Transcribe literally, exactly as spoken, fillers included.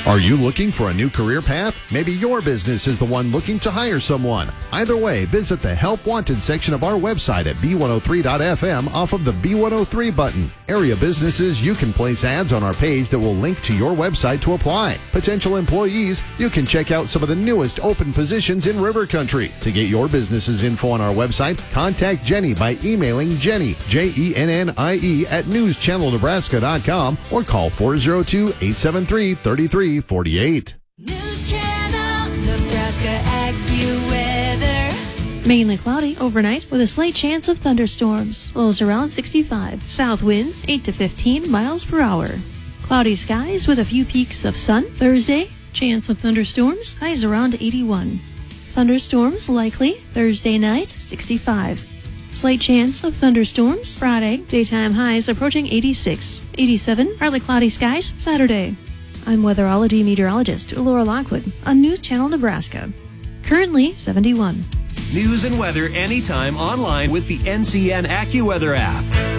Are you looking for a new career path? Maybe your business is the one looking to hire someone. Either way, visit the Help Wanted section of our website at B one oh three dot F M off of the B one oh three button. Area businesses, you can place ads on our page that will link to your website to apply. Potential employees, you can check out some of the newest open positions in River Country. To get your business's info on our website, contact Jenny by emailing Jenny, J E N N I E, at news channel nebraska dot com or call four oh two, eight seven three, three three four eight. News Channel Nebraska AccuWeather. Mainly cloudy overnight with a slight chance of thunderstorms. Lows around sixty-five. South winds eight to fifteen miles per hour. Cloudy skies with a few peaks of sun. Thursday, chance of thunderstorms. Highs around eighty-one. Thunderstorms likely Thursday night, sixty-five. Slight chance of thunderstorms. Friday, daytime highs approaching eighty-six. eighty-seven, partly cloudy skies Saturday. I'm weatherology meteorologist Laura Lockwood on News Channel Nebraska. Currently seventy-one. News and weather anytime online with the N C N AccuWeather app.